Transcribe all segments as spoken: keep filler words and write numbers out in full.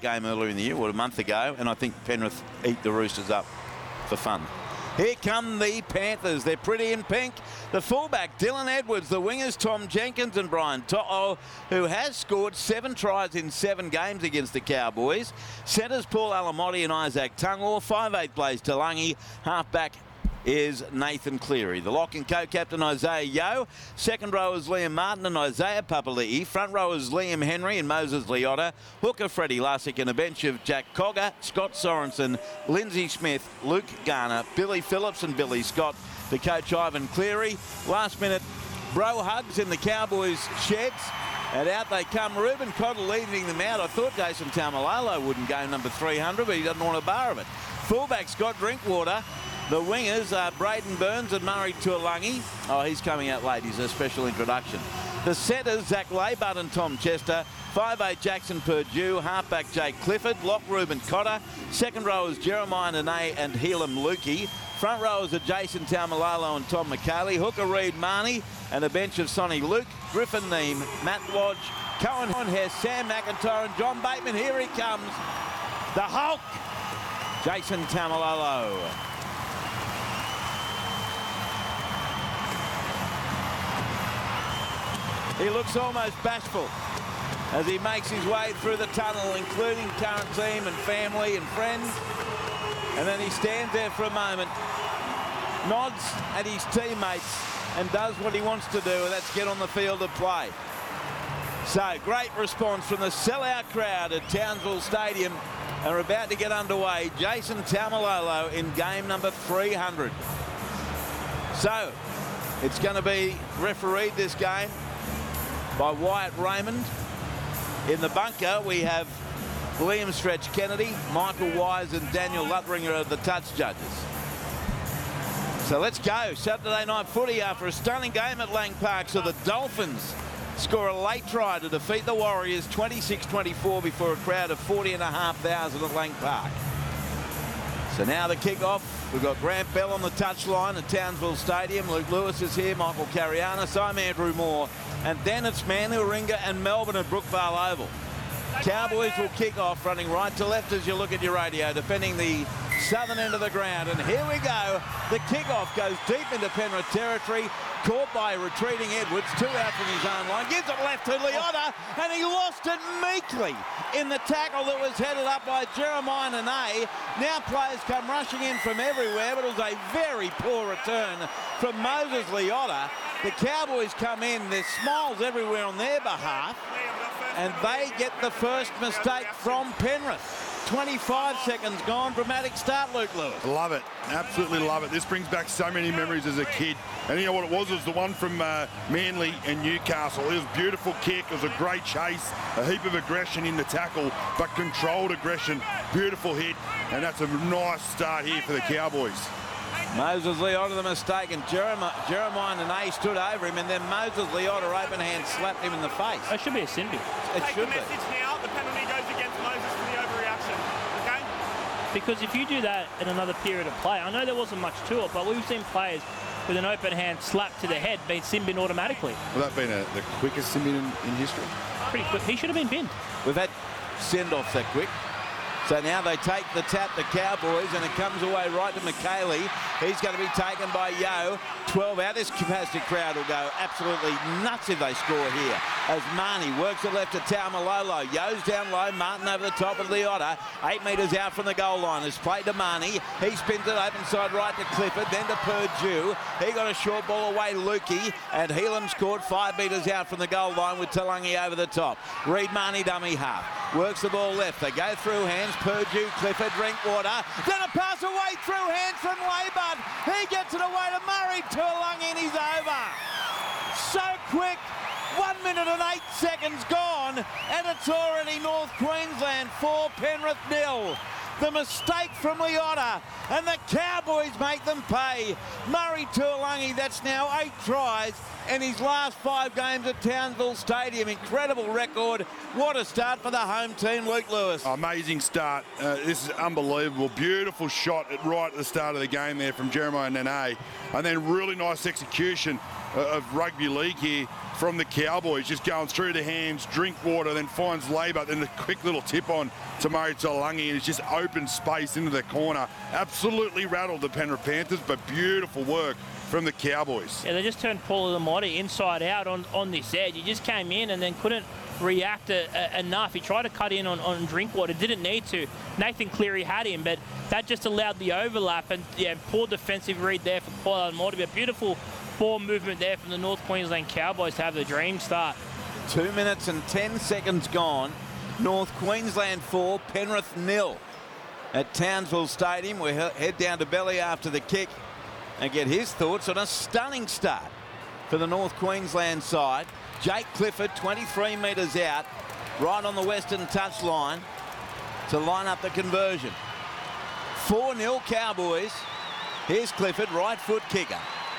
game earlier in the year, or a month ago, and I think Penrith eat the Roosters up for fun. Here come the Panthers. They're pretty in pink. The fullback, Dylan Edwards. The wingers, Tom Jenkins and Brian To'o, who has scored seven tries in seven games against the Cowboys. Centres, Paul Alamotti and Isaac Tungor. five eight Blaze Talangi. Halfback is Nathan Cleary. The lock and co-captain Isaiah Yeo. Second row is Liam Martin and Isaiah Papali'i. Front row is Liam Henry and Moses Leota. Hooker Freddie Lussick and a bench of Jack Cogger, Scott Sorensen, Lindsay Smith, Luke Garner, Billy Phillips and Billy Scott. The coach Ivan Cleary. Last minute bro hugs in the Cowboys sheds. And out they come. Reuben Cotter leading them out. I thought Jason Taumalolo wouldn't go number three hundred, but he doesn't want a bar of it. Fullback Scott Drinkwater. The wingers are Braden Burns and Murray Tuolangi. Oh, he's coming out late. He's a special introduction. The centres, Zach Laybutt and Tom Chester. five eight Jackson Purdue. Halfback Jake Clifford. Lock Reuben Cotter. Second row is Jeremiah Nene and Helam Lukey. Front row is a Jason Taumalolo and Tom McKaylee. Hooker Reid Marnie and a bench of Sonny Luke. Griffin Neem, Matt Lodge, Cohen Hess, Sam McIntyre and John Bateman. Here he comes. The Hulk, Jason Taumalolo. He looks almost bashful as he makes his way through the tunnel, including current team and family and friends. And then he stands there for a moment, nods at his teammates and does what he wants to do, and that's get on the field of play. So, great response from the sellout crowd at Townsville Stadium. And we're about to get underway. Jason Taumalolo in game number three hundred. So, it's going to be refereed this game by Wyatt Raymond. In the bunker, we have Liam Stretch Kennedy, Michael Wise and Daniel Lutringer are the touch judges. So let's go. Saturday night footy after a stunning game at Lang Park. So the Dolphins score a late try to defeat the Warriors twenty-six twenty-four before a crowd of forty and a half thousand at Lang Park. So now the kick-off. We've got Grant Bell on the touchline at Townsville Stadium. Luke Lewis is here, Michael Carianis, I'm Andrew Moore. And then it's Manly Warringah and Melbourne at Brookvale Oval. Cowboys will kick off running right to left as you look at your radio, defending the southern end of the ground. And here we go. The kick-off goes deep into Penrith territory, caught by retreating Edwards, two out from his own line, gives it left to Leota, and he lost it meekly in the tackle that was headed up by Jeremiah Nene. Now players come rushing in from everywhere, but it was a very poor return from Moses Leota. The Cowboys come in, there's smiles everywhere on their behalf, and they get the first mistake from Penrith. twenty-five seconds gone. Dramatic start, Luke Lewis. Love it. Absolutely love it. This brings back so many memories as a kid. And you know what it was? It was the one from uh, Manly and Newcastle. It was a beautiful kick. It was a great chase. A heap of aggression in the tackle, but controlled aggression. Beautiful hit. And that's a nice start here for the Cowboys. Moses Leota the mistake, and Jeremiah, Jeremiah Nene stood over him, and then Moses Leota open hand slapped him in the face. It should be a sin bin. It Take should the be. message now. The penalty goes against Moses for the overreaction. Okay? Because if you do that in another period of play, I know there wasn't much to it, but we've seen players with an open hand slap to the head being sin bin automatically. Well, that been a, the quickest sin bin in, in history. Pretty quick. He should have been binned. We've had send-offs that quick. So now they take the tap, the Cowboys, and it comes away right to McKaylee. He's going to be taken by Yeo. twelve out. This capacity crowd will go absolutely nuts if they score here. As Marnie works it left to Taumalolo. Yeo's down low. Martin over the top of Leota. Eight metres out from the goal line. It's played to Marnie. He spins it open side right to Clifford, then to Purdue. He got a short ball away, Lukey, and Helam scored five metres out from the goal line with Talangi over the top. Reid Marnie dummy half. Works the ball left. They go through hands. Purdue, Clifford, Drinkwater. Then a pass away through hands from Laybutt. He gets it away to Murray Tuolangi, and he's over. So quick. One minute and eight seconds gone, and it's already North Queensland four, Penrith nil. The mistake from Leota, and the Cowboys make them pay. Murray Tuolangi, that's now eight tries in his last five games at Townsville Stadium. Incredible record. What a start for the home team, Luke Lewis. Amazing start. Uh, this is unbelievable. Beautiful shot at right at the start of the game there from Jeremiah Nene. And then really nice execution of rugby league here from the Cowboys, just going through the hands, drink water, then finds labour, then a quick little tip on to Murray Taulagi, and it's just open space into the corner. Absolutely rattled the Penrith Panthers, but beautiful work from the Cowboys. Yeah, they just turned Paul Lamotti inside out on, on this edge. He just came in and then couldn't react a, a, enough. He tried to cut in on, on Drinkwater, didn't need to. Nathan Cleary had him, but that just allowed the overlap, and yeah, poor defensive read there for Paul Lamotti, but beautiful ball movement there from the North Queensland Cowboys to have the dream start. Two minutes and ten seconds gone. North Queensland four, Penrith nil at Townsville Stadium. We head down to Belly after the kick and get his thoughts on a stunning start for the North Queensland side. Jake Clifford, twenty-three metres out, right on the western touchline to line up the conversion. four nil Cowboys. Here's Clifford, right foot kicker.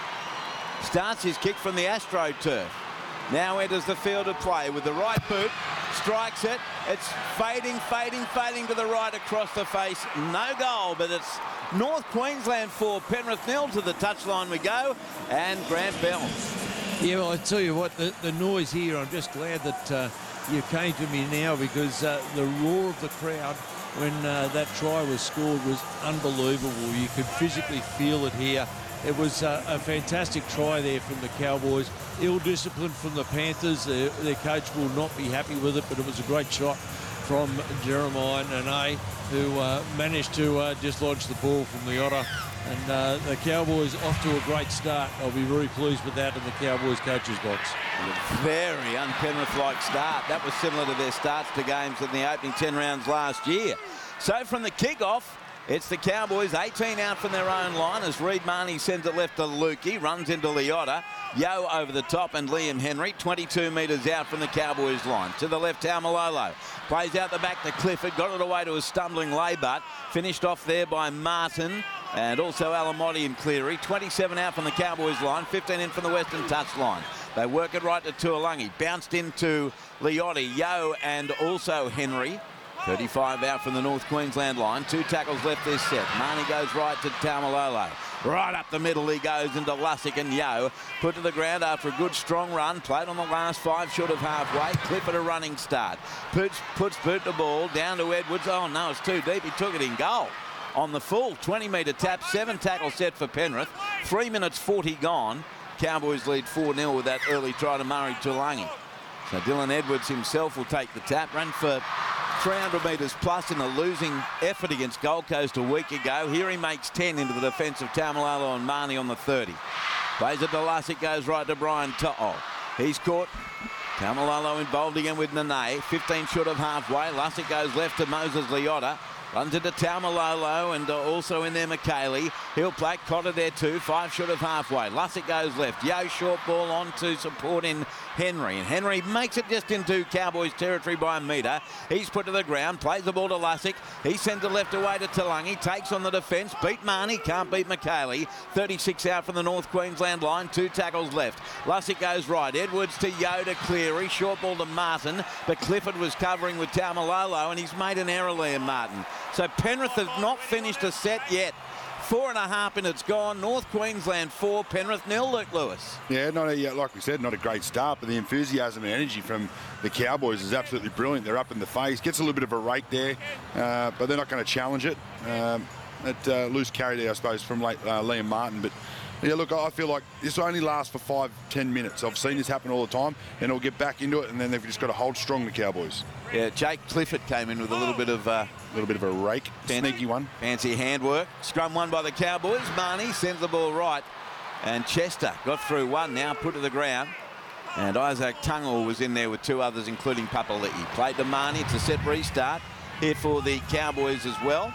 Starts his kick from the AstroTurf. Now enters the field of play with the right boot. Strikes it. It's fading, fading, fading to the right across the face. No goal, but it's North Queensland four, Penrith nil. To the touchline we go. And Grant Bell. Yeah, well, I tell you what, the, the noise here, I'm just glad that uh, you came to me now, because uh, the roar of the crowd when uh, that try was scored was unbelievable. You could physically feel it here. It was uh, a fantastic try there from the Cowboys. Ill-disciplined from the Panthers. Their, their coach will not be happy with it, but it was a great shot from Jeremiah Nene, who uh, managed to uh, dislodge the ball from Leota. And uh, the Cowboys off to a great start. I'll be very pleased with that in the Cowboys coach's box. A very un-Penrith-like start. That was similar to their starts to games in the opening ten rounds last year. So from the kick-off, it's the Cowboys, eighteen out from their own line as Reed Marnie sends it left to Lukey, runs into Leota. Yo over the top, and Liam Henry, twenty-two metres out from the Cowboys line. To the left, Taumalolo. Plays out the back to Clifford, got it away to a stumbling Laybutt. Finished off there by Martin and also Alamotti and Cleary. twenty-seven out from the Cowboys line, fifteen in from the western touchline. They work it right to Tuolangi. Bounced into Leotti, Yo and also Henry. thirty-five out from the North Queensland line. Two tackles left this set. Marnie goes right to Taumalolo. Right up the middle he goes into Lussick, and Yo put to the ground after a good strong run. Played on the last five short of halfway. Clifford a running start. Puts, puts Boot the ball down to Edwards. Oh no, it's too deep. He took it in goal. On the full twenty metre tap. Seven tackle set for Penrith. Three minutes forty gone. Cowboys lead four nil with that early try to Murray Tuolangi. So Dylan Edwards himself will take the tap. Ran for three hundred metres plus in a losing effort against Gold Coast a week ago. Here he makes ten into the defence of Taumalolo and Marnie on the thirty. Plays it to Lussick, goes right to Brian To'o. He's caught. Taumalolo involved again with Nene. fifteen short of halfway. Lussick goes left to Moses Leota. Runs into Taumalolo and uh, also in there McKaylee. He'll play Cotter there too. Five short of halfway. Lussick goes left. Yo short ball on to support in Henry. And Henry makes it just into Cowboys territory by a metre. He's put to the ground. Plays the ball to Lussick. He sends it left away to Taulagi. Takes on the defence. Beat Marnie. Can't beat McKaylee. thirty-six out from the North Queensland line. Two tackles left. Lussick goes right. Edwards to Yo to Cleary. Short ball to Martin. But Clifford was covering with Taumalolo and he's made an error there, Martin. So Penrith has not finished a set yet. Four and a half minutes gone. North Queensland four, Penrith nil. Luke Lewis. Yeah, not a, like we said, not a great start, but the enthusiasm and energy from the Cowboys is absolutely brilliant. They're up in the face. Gets a little bit of a rake there, uh, but they're not going to challenge it. Um, that uh, loose carry there, I suppose, from late, uh, Liam Martin. But yeah, look, I feel like this only lasts for five, ten minutes. I've seen this happen all the time, and it'll get back into it, and then they've just got to hold strong, the Cowboys. Yeah, Jake Clifford came in with a little bit of uh, a little bit of a rake, fancy, sneaky one. Fancy handwork. Scrum won by the Cowboys. Marnie sends the ball right, and Chester got through one now, put to the ground. And Isaac Tungle was in there with two others, including Papali'i. Played to Marnie. It's a set restart here for the Cowboys as well.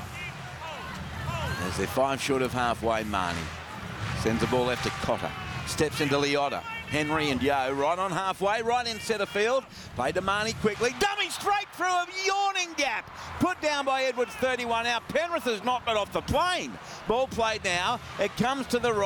As they're five short of halfway, Marnie sends the ball left to Cotter. Steps into Leota. Henry and Yo right on halfway, right in centre field. Played to Marnie quickly. Dummy straight through a yawning gap. Put down by Edwards, thirty-one out. Penrith has knocked it off the plane. Ball played now. It comes to the right.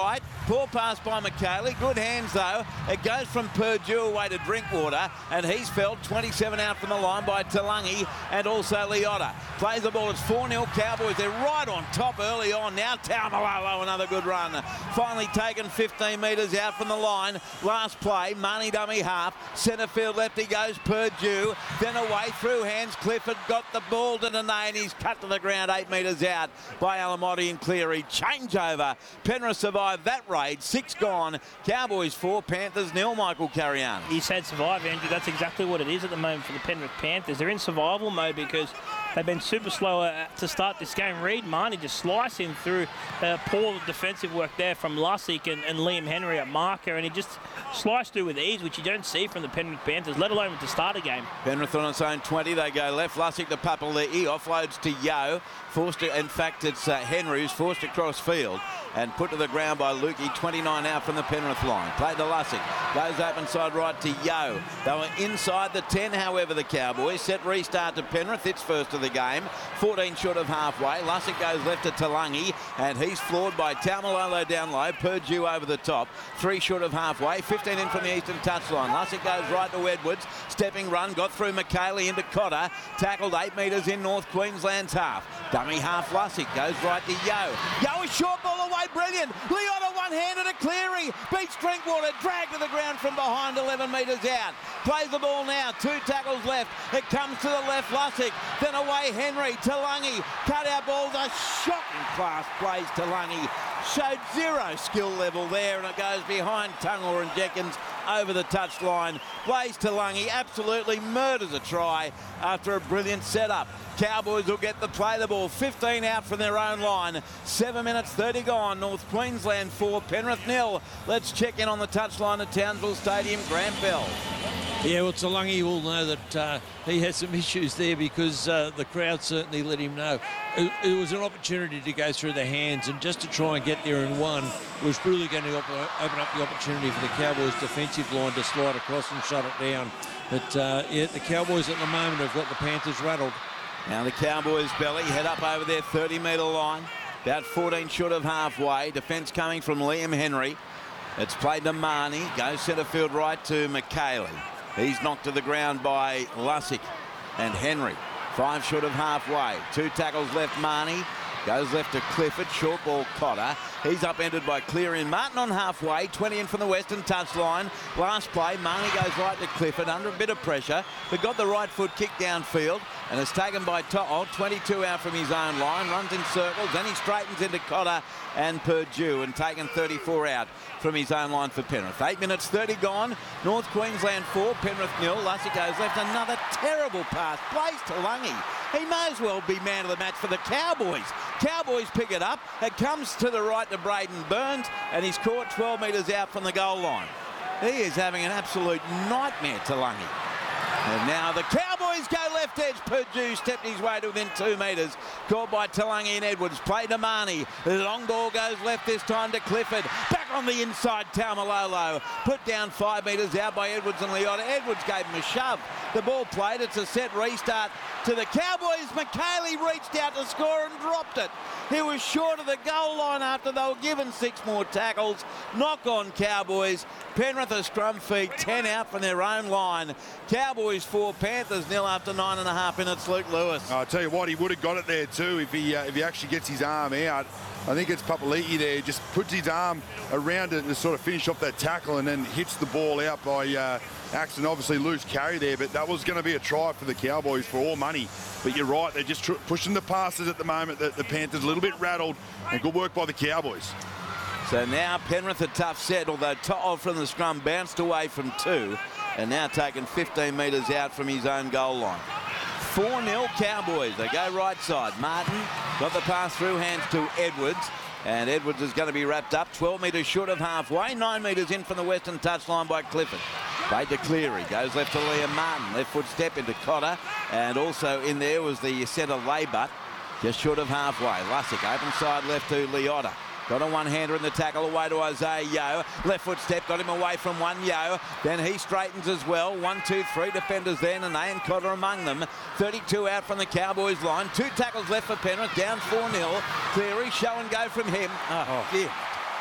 Poor pass by McKaylee. Good hands, though. It goes from Purdue away to Drinkwater, and he's felled twenty-seven out from the line by Talangi and also Leota. Plays the ball. It's four nil Cowboys. They're right on top early on. Now Taumalolo, another good run. Finally taken fifteen metres out from the line. Last play, Marnie dummy half. Centre field lefty goes Purdue. Then away through hands. Clifford got the ball to Dene, and he's cut to the ground eight metres out by Alamotti and Cleary. Changeover. Penrith survived that raid. Six gone. Cowboys four, Panthers nil. Michael Carrion. He said survive, Andrew. That's exactly what it is at the moment for the Penrith Panthers. They're in survival mode because they've been super slow uh, to start this game. Reed Marnie just slicing through uh, poor defensive work there from Lussick and, and Liam Henry at marker, and he just sliced through with ease, which you don't see from the Penrith Panthers, let alone to start a game. Penrith on its own twenty. They go left. Lussick to Papali'i. Offloads to Yo. Forced to, in fact, it's uh, Henry who's forced across field and put to the ground by Lukey. twenty-nine out from the Penrith line. Play to Lussick. Goes open side right to Yo. They were inside the ten, however, the Cowboys. Set restart to Penrith. It's first of the game. fourteen short of halfway. Lussick goes left to Talangi, and he's floored by Taumalolo down low. Purdue over the top. Three short of halfway. fifteen in from the eastern touchline. Lussick goes right to Edwards. Stepping run. Got through McKaylee into Cotter. Tackled eight metres in North Queensland's half. Dummy half Lussick goes right to Yo. Yo, a short ball away. Brilliant. Leota one-handed to Cleary. Beats Drinkwater. Dragged to the ground from behind eleven metres out. Plays the ball now. Two tackles left. It comes to the left. Lussick. Then away Henry. Talangi. Cut out balls. A shocking class plays Talangi. Showed zero skill level there, and it goes behind Tungor and Jenkins over the touchline. Plays Talangi. Absolutely murders a try after a brilliant setup. Cowboys will get the play the ball. fifteen out from their own line. seven minutes thirty gone. North Queensland four, Penrith nil. Let's check in on the touchline at Townsville Stadium. Grant Bell. Yeah, well, Talangi will know that uh, he has some issues there because uh, the crowd certainly let him know. It, it was an opportunity to go through the hands, and just to try and get there in one was really going to op open up the opportunity for the Cowboys' defensive line to slide across and shut it down. But uh, yeah, the Cowboys at the moment have got the Panthers rattled. Now the Cowboys belly head up over their thirty metre line. About fourteen short of halfway. Defence coming from Liam Henry. It's played to Marnie. Goes centre field right to McKaylee. He's knocked to the ground by Lussick and Henry. Five short of halfway. Two tackles left, Marnie. Goes left to Clifford. Short ball, Cotter. He's upended by Cleary and Martin on halfway. twenty in from the western touchline. Last play, Marnie goes right to Clifford under a bit of pressure, but got the right foot kick downfield, and it's taken by To'o. twenty-two out from his own line. Runs in circles. Then he straightens into Cotter and Purdue and taken thirty-four out from his own line for Penrith. Eight minutes thirty gone. North Queensland four, Penrith nil. Lussick goes left. Another terrible pass. Plays Talangi. He may as well be man of the match for the Cowboys. Cowboys pick it up. It comes to the right to Braden Burns, and he's caught twelve metres out from the goal line. He is having an absolute nightmare, Talangi. And now the Cowboys go left edge. Purdue stepped his way to within two metres. Caught by Talangi and Edwards. Play to Marnie. The long ball goes left this time to Clifford. Back on the inside, Taumalolo. Put down five metres out by Edwards and Leota. Edwards gave him a shove. The ball played. It's a set restart to the Cowboys. McKaylee reached out to score and dropped it. He was short of the goal line after they were given six more tackles. Knock on Cowboys. Penrith a scrum feed. ten out from their own line. Cowboys four, Panthers nil after nine and a half minutes. Luke Lewis. I'll tell you what, he would have got it there too if he uh, if he actually gets his arm out. I think it's Papali'i there, just puts his arm around it to sort of finish off that tackle and then hits the ball out by uh, Axton. Obviously loose carry there, but that was going to be a try for the Cowboys for all money. But you're right, they're just pushing the passes at the moment. The, the Panthers a little bit rattled, and good work by the Cowboys. So now Penrith a tough set, although To'o from the scrum bounced away from two and now taken fifteen metres out from his own goal line. four nil Cowboys. They go right side. Martin got the pass through hands to Edwards, and Edwards is going to be wrapped up twelve metres short of halfway, nine metres in from the western touchline by Clifford. Played to Cleary, goes left to Liam Martin, left foot step into Cotter, and also in there was the centre Laybutt, just short of halfway. Lussick, open side left to Leota. Got a one-hander in the tackle away to Isaiah Yo. Left foot step, got him away from one Yo. Then he straightens as well. One, two, three defenders then, and they and Cotter among them. thirty-two out from the Cowboys line. Two tackles left for Penrith, down four nil. Cleary, show and go from him. Oh, dear.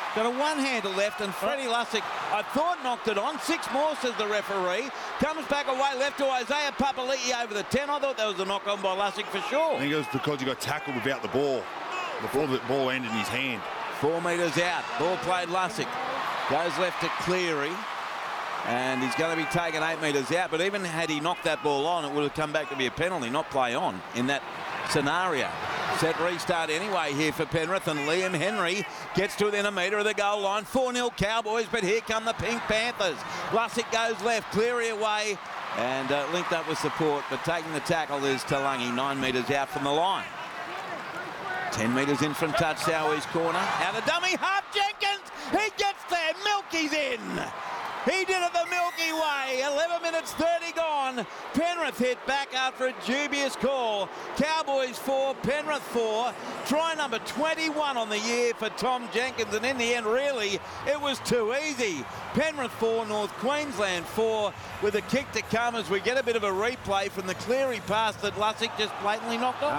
Got a one-hander left, and Freddie Lussick, I thought, knocked it on. Six more, says the referee. Comes back away left to Isaiah Papali'i over the ten. I thought that was a knock-on by Lussick for sure. I think it was because he got tackled without the ball before the ball landed in his hand. Four metres out. Ball played Lussick. Goes left to Cleary. And he's going to be taken eight metres out. But even had he knocked that ball on, it would have come back to be a penalty, not play on in that scenario. Set restart anyway here for Penrith, and Liam Henry gets to within a metre of the goal line. four nil Cowboys, but here come the Pink Panthers. Lussick goes left, Cleary away, and uh, linked up with support, but taking the tackle is Talangi, nine metres out from the line. ten metres in from touch, Southeast corner. Out of dummy, Harp Jenkins, he gets there, Milky's in. He did it the Milky Way. eleven minutes thirty gone. Penrith hit back after a dubious call. Cowboys four, Penrith four. Try number twenty-one on the year for Tom Jenkins. And in the end, really, it was too easy. Penrith four, North Queensland four, with a kick to come as we get a bit of a replay from the Cleary pass that Lussick just blatantly knocked off.